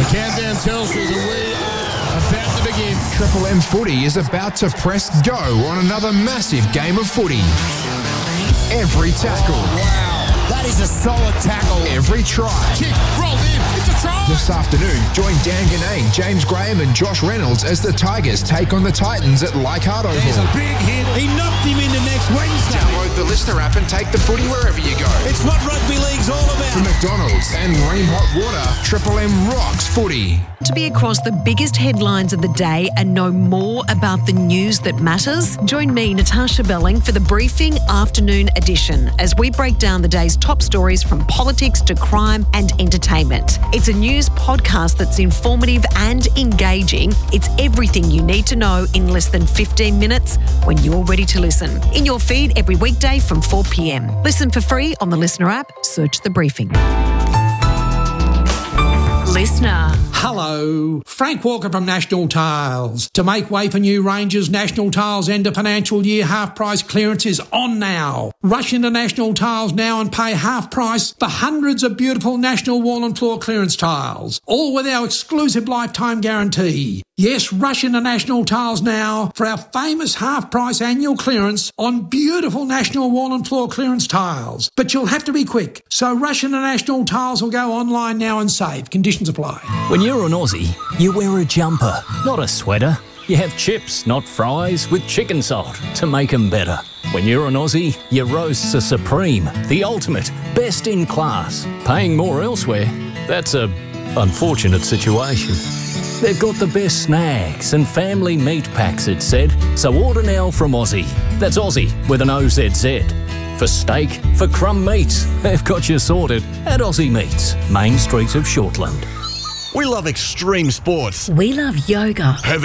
The countdown tells me that we are about to begin. Triple M Footy is about to press go on another massive game of footy. Every tackle. Wow, that is a solid tackle. Every try. Kick, rolled in, it's a try. This afternoon, join Dan Ganane, James Graham and Josh Reynolds as the Tigers take on the Titans at Leichhardt Oval. There's a big hit. He knocked him into next Wednesday. Download the Listener app and take the footy wherever you go. It's what rugby league's all about. From McDonald's and Ream Hot Water, Triple M rocks footy. To be across the biggest headlines of the day and know more about the news that matters, join me, Natasha Belling, for the Briefing Afternoon Edition as we break down the day's top stories from politics to crime and entertainment. It's a news podcast that's informative and engaging. It's everything you need to know in less than 15 minutes when you're ready to listen. In your feed every weekday from 4 p.m. Listen for free on the Listener app. Search The Briefing. Listener. Hello, Frank Walker from National Tiles. To make way for new ranges, National Tiles end of financial year half price clearance is on now. Rush into National Tiles now and pay half price for hundreds of beautiful National wall and floor clearance tiles, all with our exclusive lifetime guarantee. Yes, rush into National Tiles now for our famous half price annual clearance on beautiful National wall and floor clearance tiles. But you'll have to be quick, so rush into National Tiles or go online now and save. Conditions apply. When you're an Aussie, you wear a jumper, not a sweater. You have chips, not fries, with chicken salt to make them better. When you're an Aussie, your roasts are supreme, the ultimate, best in class. Paying more elsewhere, that's a unfortunate situation. They've got the best snacks and family meat packs, it said. So order now from Aussie. That's Aussie with an OZZ. For steak, for crumb meats, they've got you sorted at Aussie Meats, Main Street of Shortland. We love extreme sports. We love yoga.